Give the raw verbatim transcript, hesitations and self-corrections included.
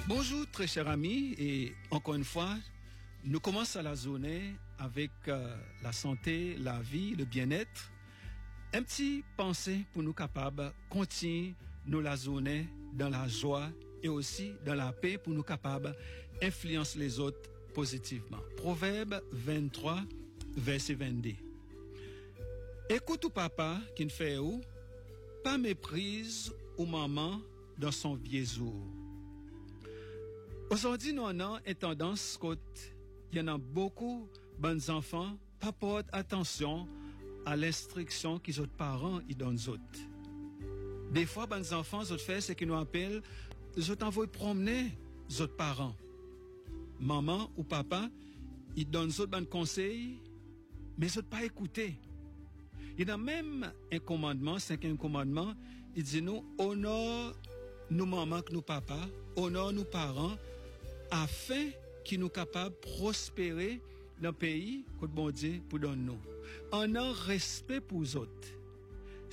Bonjour très chers amis et encore une fois, nous commençons la journée avec euh, la santé, la vie, le bien-être. Un petit pensée pour nous capables continuer nous la journée dans la joie et aussi dans la paix pour nous capables influencer les autres positivement. Proverbe vingt-trois, verset vingt-deux. Écoute ou papa qui ne fait où, pas méprise ou maman dans son vieux jour. Aujourd'hui, nous avons une tendance qu'il y en a beaucoup de bons enfants pas portent attention à l'instruction qu'ils ont parents ils donnent aux autres. Des fois, bons enfants, ils font ce qu'ils nous appellent, ils ont envoyé promener les autres parents. Maman ou papa, ils donnent aux autres bons conseils, mais ils n'ont pas écouté. Il y a même un commandement, cinquième commandement, il dit nous, honore nos mamans que nos papas, honore nos parents, afin qu'ils nous capables de prospérer dans le pays que bon Dieu pour donner nous. En un respect pour les autres.